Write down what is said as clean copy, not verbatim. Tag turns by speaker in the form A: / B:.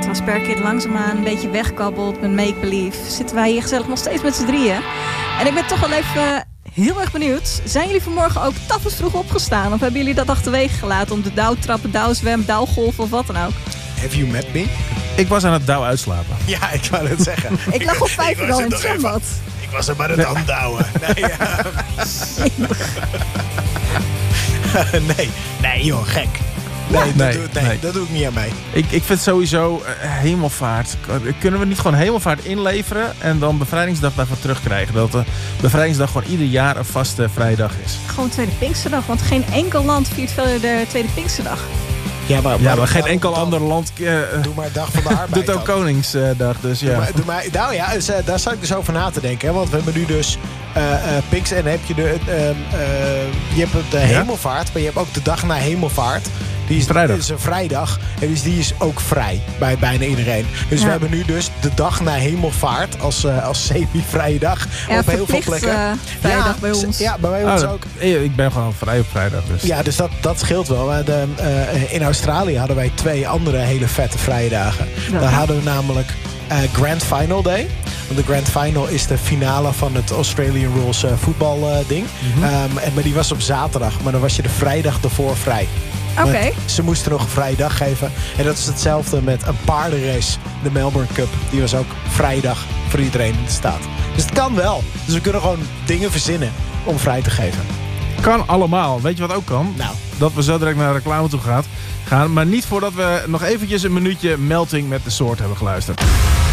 A: Als Perkit langzaamaan een beetje wegkabbelt met Make Believe, zitten wij hier gezellig nog steeds met z'n drieën. En ik ben toch wel even heel erg benieuwd. Zijn jullie vanmorgen ook tafels vroeg opgestaan? Of hebben jullie dat achterwege gelaten om de dauwtrappen, dauwzwem, dauwgolf of wat dan ook?
B: Have you met me?
C: Ik was aan het dauw uitslapen.
B: Ja, ik wou het zeggen.
A: Ik lag op 5 uur al in het zwembad.
B: Ik was er maar het andouwen. Nee joh, gek. Nee, dat doe ik niet aan mij.
C: Ik vind sowieso hemelvaart. Kunnen we niet gewoon hemelvaart inleveren en dan bevrijdingsdag daarvan terugkrijgen? Dat de bevrijdingsdag gewoon ieder jaar een vaste vrije dag is.
A: Gewoon Tweede Pinksterdag, want geen enkel land viert de Tweede Pinksterdag.
B: Ja, maar
C: geen enkel ander land
B: doe maar dag van de arbeid.
C: doet ook Koningsdag, dus ja.
B: Nou ja, daar zat ik dus over na te denken. Hè, want we hebben nu dus Pinks en dan heb je je hebt de hemelvaart, maar je hebt ook de dag na hemelvaart. Die is een vrijdag. En dus die is ook vrij bij bijna iedereen. Dus we hebben nu dus de dag na hemelvaart als semi-vrije dag op heel veel plekken.
A: Vrijdag bij ons.
B: Ja, bij ons ook.
C: Ik ben gewoon vrij op vrijdag. Dus.
B: Ja, dus dat scheelt wel. In Australië hadden wij 2 andere hele vette vrije dagen. Daar hadden we namelijk Grand Final Day. Want de Grand Final is de finale van het Australian Rules voetbal ding. Maar die was op zaterdag. Maar dan was je de vrijdag ervoor vrij.
A: Oké.
B: Ze moesten nog een vrije dag geven. En dat is hetzelfde met een paardenrace. De Melbourne Cup. Die was ook vrijdag voor iedereen in de staat. Dus het kan wel. Dus we kunnen gewoon dingen verzinnen om vrij te geven.
C: Kan allemaal. Weet je wat ook kan?
B: Nou.
C: Dat we zo direct naar de reclame toe gaan. Maar niet voordat we nog eventjes een minuutje Melting met de Sword hebben geluisterd.